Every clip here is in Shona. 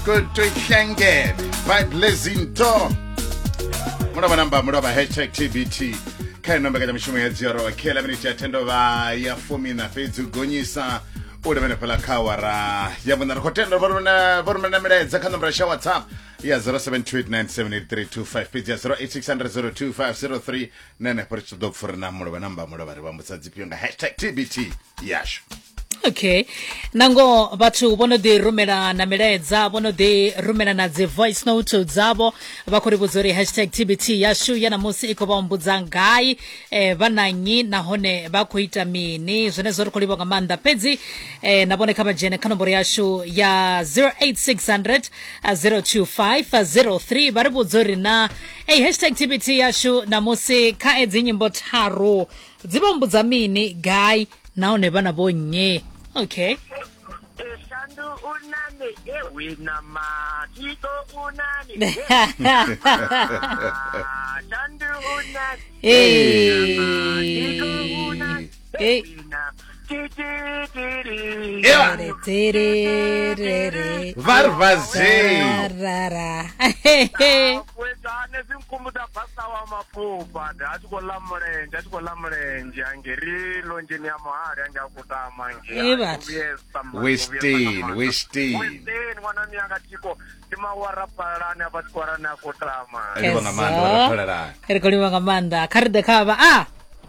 Good to Shangen. Vibe Lezinto. Muraba hashtag TBT. Kind number kama mishumo ya 0 kila minute ya tendo va ya 10 na fezu gonyisa ule mena pala kawara ya bwana hotendo voruna meda kana mrasha WhatsApp ya 0728978325 pizza 086002503 nene porcho dog for number muraba ribambutsa dzipionga hashtag TBT yash. Okay. Nango batu bono de rumela na milaedza bono de rumela na the voice note dzabo bakuri buzori hashtag TBT yashu yana musi iko bambudza ngai bananyi na hone bakuita mini zvene zori kuliwa ngamanda pedzi nabone kama jene kanombori yashu ya 08600 02503 bari buzori na hashtag TBT yashu na musi kaedzi nyimbo taro dzibambudza mini ngai naone bana bonye. Okay. Shandu unani wina matito unani Shandu unani Varvaze. Kwezane zinkumbuda basa wa mapupa atikola mrenje angeri lonjeni ya mahari anja kutama Westin mwana mianga tiko tima waraparani apatikwarani akutama Aliwa ngamanda waraparani Erikoliwa ngamanda karide kaba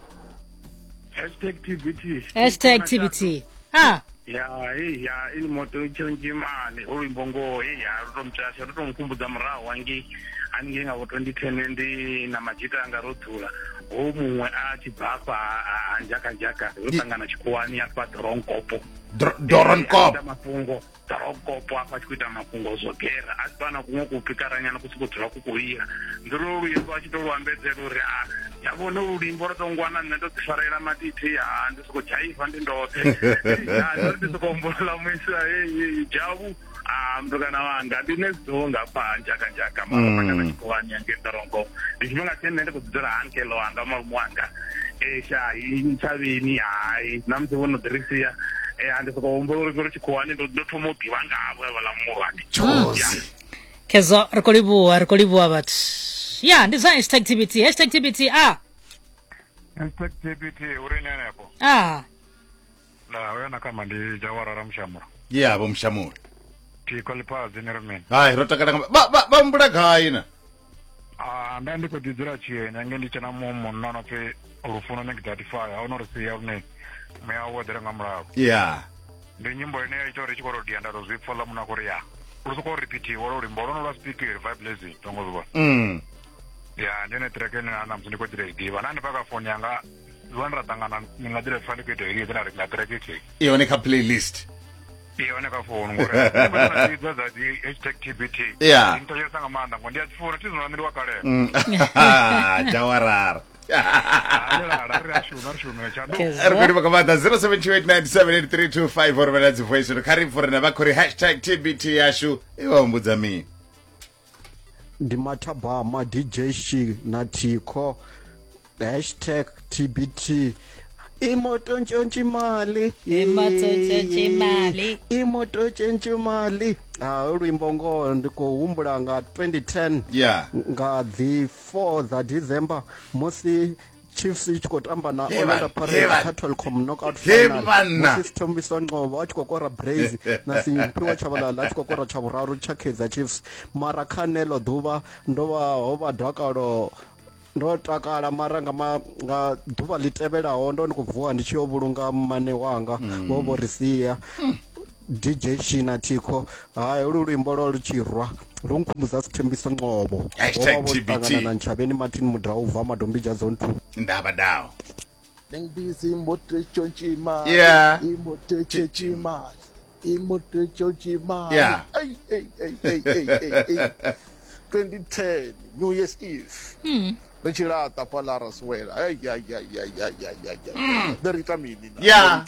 Hashtag TBT ya ili moto chonjimani ulimbongo ya rutomchasha rutomkumbudza murahu wangi anenge ngavo 2010 ndi na majita anga rotula omumwe achibva anjaka rosangana chikuwani apa Doronkopo mafungo Doronkopo apa chikuita mafungo zogera asi pana kumwe kupikaranyana kusikudzira kukuira ndiro ruimbo achitolwambedzera uri yavone ulimbo rotongwana netodzifarira matiti ndisikujaivha ndindote ndisikuombola mwisa javu mtukana wanga ndinezonga panjaka marapangana chikuwani yange Doronkopo ndichimenga chenende kudzidzira hankelo wanga marumu wanga inchavini namse vonodirisiya andisikuombolorikoro chikuwani ndotomobiwa ngavo valamuwani Chozi Kezo rikolibuwa but yeah ndiza hashtag TBT hashtag TBT urenenepo na wena kama ndi Jawara Mshamura yeah bo Mshamura tikolipa zinermen hai rotakana ba mbura gaina ndandi ko dizira chiye nange ndi chana momo nana pe urufuna ngi 35 honor si yavne me awodera ngamra yeah ndi nyimbo ine ichori chikoro dianda rozipfola muna korea uruko repeat woro mboro no speak vibe lazy tongozwa ya ndene trekene ana mzini ko dire diva nani paka phone yanga zwanra tangana ningadire fali ko dire dina rekla trekeke ioneka playlist ioneka phone ngore mbona ndizaza di hashtag TBT yeah into yesanga manda ngondi atifuna tizonamiri wakale Jawara Kezo Kamata 0728978325 or Venezuela voice to carry for Navakori hashtag TBT yashu iwambudza mi Ndimataba ma DJ Shi natiko hashtag TBT imoto nchonchimali ulimbongo ndikuhumbula nga 2010 yeah nga the 4th December musi Chiefs ichikotamba na Orlando Pirates Cattlecom knockout final musi Sithombiso Ngcobo achikokora Braze na Simphiwe Tshabalala achikokora Tshavuraru cha Kaizer Chiefs mara Canelo Duva ndova hova dakalo ndo takala maranga nga duva litevelaho ndo ndikubvuwa ndichiyovulunga mane wanga vovorisiya DJ Shina Tiko hayi ululimbo loluchirwa lunkumbuza Sithembiso Ngcobo hashtag TBT na Nchabeni Martin Mudrauva Madombija Zone 2 ndaba dawo Nengbizi imoto chonchima yeah imoto chonchima yeah 2010 New Year's Eve Richilata palara swela Deritamini yeah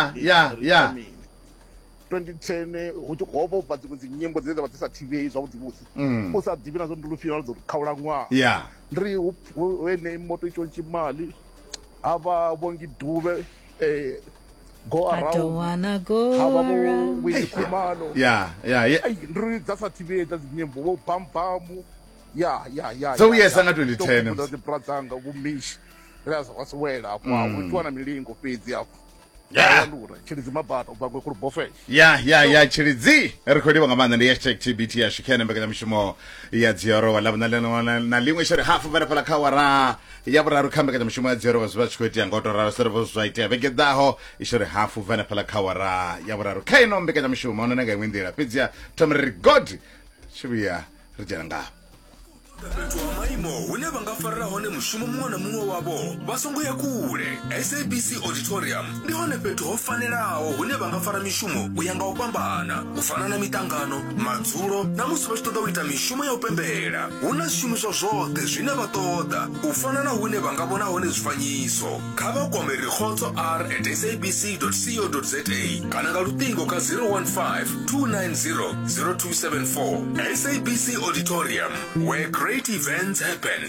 2010 ukuthi ngoba ubhathi kuzinyimbo zeze bathisa TV izawudibusi usadibina zondulufina zokhawula ngwa yeah ndri wene imoto itshontsha imali aba bonke idube go I don't around wanna go havavo around. Winnie Khumalo yeah ndiri dzasa TV dza dzinyimbo vo Bam ya so yes anga 2010 ndo dzipradzanga vumishi raza waswela apa utwana milingo fedzi apo lura chilidzi mabata ubva kuri Bofesh ya chilidzi rekhodiwa nga maanḓa ndi #TBT ya shikene mbekanyamishumo ya dzioro na limwe shori hafu vhare phala kha wara ya vhuraru kha mbekanyamishumo ya dzioro vha tshi khou itea nga u tou ralo servo zwa itea vhege ḓaho ishori hafu vhane phala kha wara ya vhuraru kha ino mbekanyamishumo ona nga iṅwe nḓila fhedziha thome ri god tshivhuya ri dzhena ngaho fhethu ha maimo hune vha nga farela hone mushumo muṅwe na muṅwe wavho vha songo ya kule. SABC Auditorium ndi hone fhethu ho fanelaho hune vha nga fara mishumo u ya nga u fhambana u fana na mitangano, madzulo na musi vha tshi ṱoḓa u ita mishumo ya u pembela. Hu na zwishumiswa zwoṱhe zwine vha ṱoḓa u fana na hune vha nga vhona hone zwifanyiso. Kha vha kwame Rikhotso r@sabc.co.za kana nga luṱingo ka 015 290 0274. SABC Auditorium, where great events happen.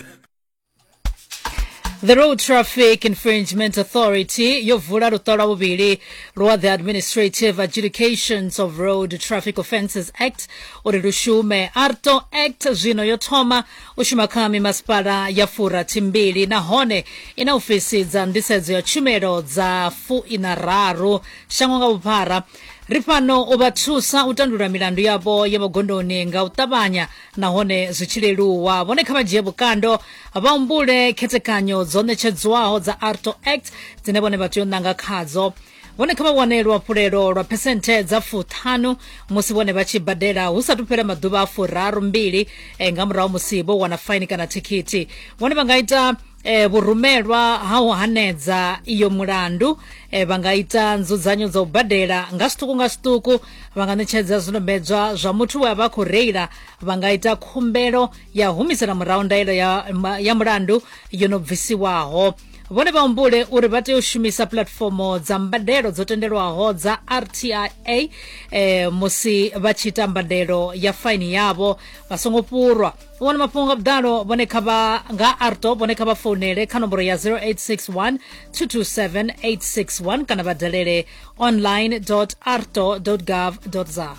The Road Traffic Infringement Authority yovula luṱo lwa vhuvhili lwa the Administrative Adjudications of Road Traffic Offences Act uri lushume. ARTO Act zwino yo thoma u shuma kha mimasipala ya Furathi nahone ina ofisi dza nḓisedzo ya tshumelo dza 43 shango nga vhuphara. Ri fhano u vha thusa u tandulula milandu yavho ya magondoni nga u ṱavhanya nahone zwi tshi leluwa. Vhone kha vha dzhie vhukando vha humbule khethekanyo dzo ṋetshedzwaho dza ARTO Act dzine vhone vha tea u ṋanga khadzo. Vhone kha vha wane luhafhulelo lwa phesenthe dza 50 musi vhone vha tshi badela hu sathu fhela maḓuvha a 32 nga murahu musi vho wana faini kana thikhithi. Vhone vha nga ita vhurumelwa ha u hanedza iyo mulandu, vha nga ita nzudzanyo dza u badela nga zwiṱuku vha nga ṋetshedza zwidodombedzwa zwa muthu we a vha khou reila, vha nga ita khumbelo ya humisela murahu ndaela ya mulandu yo no bvisiwaho. Vhone vha humbule uri vha tea u shumisa platformo dza mbadelo dzo tendelwaho dza RTIA musi vha tshi ita mbadelo ya faini yavho vha songo fhurwa. U wana mafhungo nga vhuḓalo vhone kha vha nga ARTO vhone kha vha founele kha nomboro ya 0861 227 861 kana vha dalele online.arto.gov.za.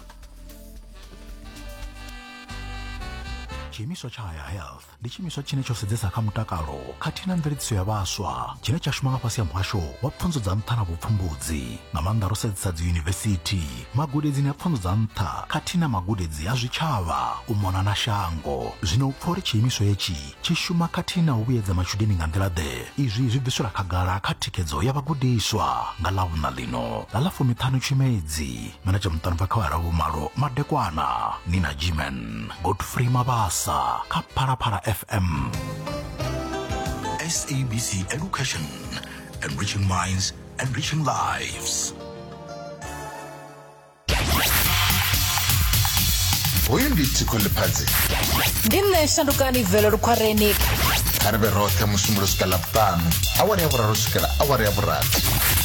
Chiimiswa cha Higher Health ndi chiimiswa chine chosedzesa kha mutakalo khathihi na mveledziso ya vhaswa chine cha shuma nga fhasi ha muhasho wa pfunzo dza nṱha na vhupfumbudzi nga maanḓa ro sedzesa dziyunivesithi, magudedzini a pfunzo dza nṱha khathihi na magudedzi a zwitshavha u mona na shango. Zwino u pfa uri tshiimiswa hetshi tshi shuma khathihi na u vhuyedza matshudeni nga nḓila ḓe, izwi zwi bvisela khagala kha thikhedzo ya vhagudiswa nga ḽavhuṋa ḽino ḽa ḽa 15 Tshimedzi. Manadzha muṱani bva kha awara vhumalo madekwana Nina Jimen, Godfrey Mabasa kha Phalaphala FM. SABC Education, enriching minds, enriching lives. uyu ndi Tiko Lephatsi Ndi nṋe Shandukani Velo Lukhwareni. kha ri vhe roṱhe musumbulo swika ḽavhuṱanu awara ya vhuraru swikela awara ya vhurathi.